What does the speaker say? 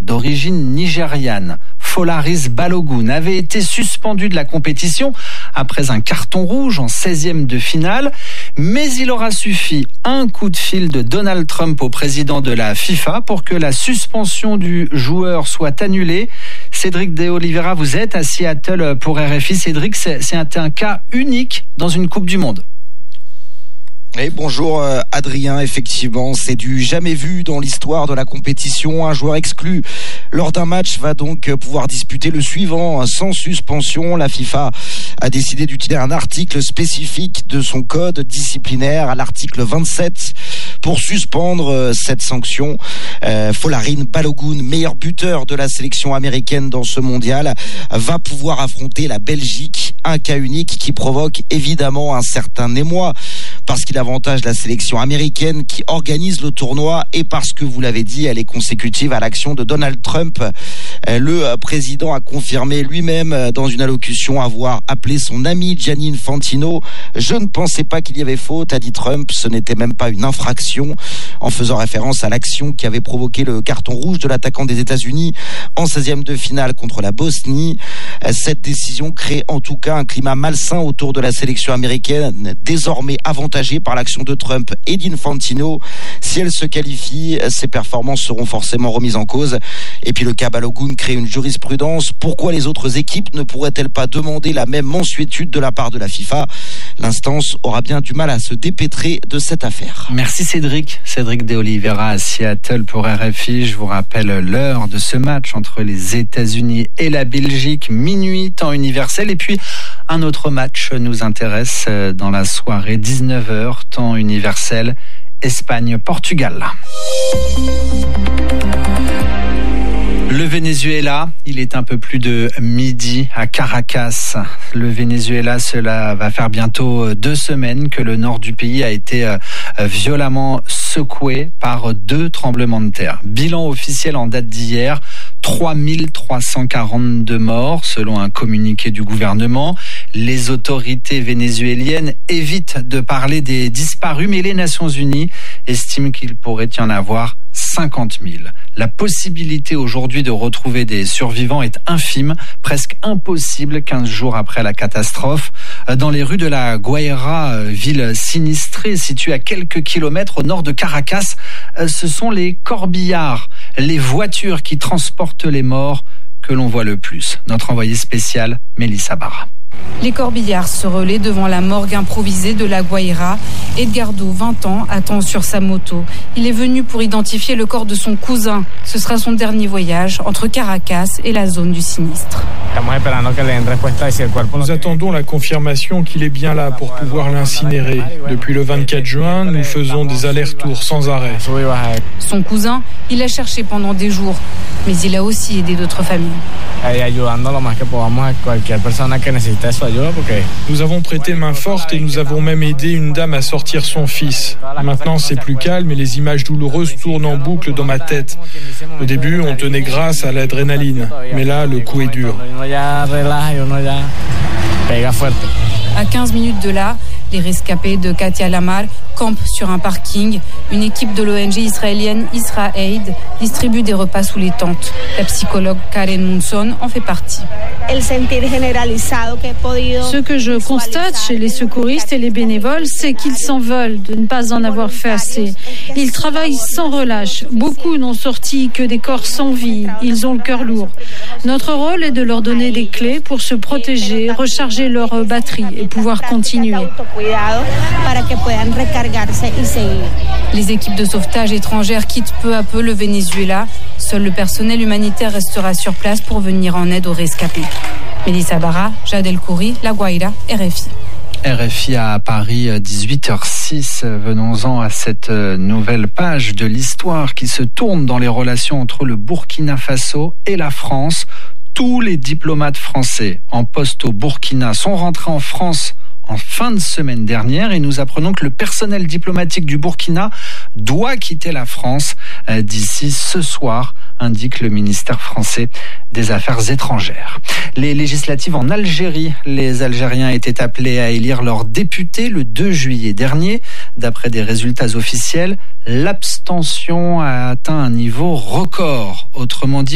d'origine nigériane, Folaris Balogun, avait été suspendu de la compétition après un carton rouge en 16e de finale. Mais il aura suffi un coup de fil de Donald Trump au président de la FIFA pour que la suspension du joueur soit annulée. Cédric de Oliveira, vous êtes à Seattle pour RFI. Cédric, c'est un cas unique dans une Coupe du Monde. Et bonjour Adrien, effectivement, c'est du jamais vu dans l'histoire de la compétition. Un joueur exclu lors d'un match va donc pouvoir disputer le suivant sans suspension. La FIFA a décidé d'utiliser un article spécifique de son code disciplinaire, à l'article 27, pour suspendre cette sanction. Folarin Balogun, meilleur buteur de la sélection américaine dans ce mondial, va pouvoir affronter la Belgique, un cas unique qui provoque évidemment un certain émoi, parce qu'il avantage la sélection américaine qui organise le tournoi et parce que, vous l'avez dit, elle est consécutive à l'action de Donald Trump. Le président a confirmé lui-même dans une allocution avoir appelé son ami Gianni Infantino. Je ne pensais pas qu'il y avait faute, a dit Trump. Ce n'était même pas une infraction, en faisant référence à l'action qui avait provoqué le carton rouge de l'attaquant des États-Unis en 16e de finale contre la Bosnie. Cette décision crée en tout cas un climat malsain autour de la sélection américaine, désormais avantagée par l'action de Trump et d'Infantino. Si elle se qualifie, ses performances seront forcément remises en cause. Et puis le cas Balogun crée une jurisprudence. Pourquoi les autres équipes ne pourraient-elles pas demander la même mansuétude de la part de la FIFA ? L'instance aura bien du mal à se dépêtrer de cette affaire. Merci Cédric. Cédric de Oliveira à Seattle pour RFI. Je vous rappelle l'heure de ce match entre les États-Unis et la Belgique, minuit, temps universel. Et puis un autre match nous intéresse dans la soirée, 19h, temps universel, Espagne-Portugal. Le Venezuela, il est un peu plus de midi à Caracas. Le Venezuela, cela va faire bientôt 2 semaines que le nord du pays a été violemment secoué par 2 tremblements de terre. Bilan officiel en date d'hier, 3342 morts selon un communiqué du gouvernement. Les autorités vénézuéliennes évitent de parler des disparus, mais les Nations Unies estiment qu'il pourrait y en avoir 50 000. La possibilité aujourd'hui de retrouver des survivants est infime, presque impossible 15 jours après la catastrophe. Dans les rues de la Guaira, ville sinistrée située à quelques kilomètres au nord de Caracas, ce sont les corbillards, les voitures qui transportent les morts que l'on voit le plus. Notre envoyé spécial, Mélissa Barra. Les corbillards se relaient devant la morgue improvisée de la Guaira. Edgardo, 20 ans, attend sur sa moto. Il est venu pour identifier le corps de son cousin. Ce sera son dernier voyage entre Caracas et la zone du sinistre. Nous attendons la confirmation qu'il est bien là pour pouvoir l'incinérer. Depuis le 24 juin, nous faisons des allers-retours sans arrêt. Son cousin, il l'a cherché pendant des jours, mais il a aussi aidé d'autres familles. Nous avons prêté main forte et nous avons même aidé une dame à sortir son fils. Maintenant, c'est plus calme et les images douloureuses tournent en boucle dans ma tête. Au début, on tenait grâce à l'adrénaline, mais là, le coup est dur. À 15 minutes de là, les rescapés de Katia Lamar campent sur un parking. Une équipe de l'ONG israélienne IsraAid distribue des repas sous les tentes. La psychologue Karen Munson en fait partie. Ce que je constate chez les secouristes et les bénévoles, c'est qu'ils s'en veulent de ne pas en avoir fait assez. Ils travaillent sans relâche. Beaucoup n'ont sorti que des corps sans vie. Ils ont le cœur lourd. Notre rôle est de leur donner des clés pour se protéger, recharger leur batterie et pouvoir continuer. Les équipes de sauvetage étrangères quittent peu à peu le Venezuela. Seul le personnel humanitaire restera sur place pour venir en aide aux rescapés. Mélissa Barra, Jade El Khoury, La Guaira, RFI. RFI à Paris, 18h06. Venons-en à cette nouvelle page de l'histoire qui se tourne dans les relations entre le Burkina Faso et la France. Tous les diplomates français en poste au Burkina sont rentrés en France en fin de semaine dernière et nous apprenons que le personnel diplomatique du Burkina doit quitter la France d'ici ce soir, indique le ministère français des Affaires étrangères. Les législatives en Algérie, les Algériens étaient appelés à élire leurs députés le 2 juillet dernier. D'après des résultats officiels, l'abstention a atteint un niveau record. Autrement dit,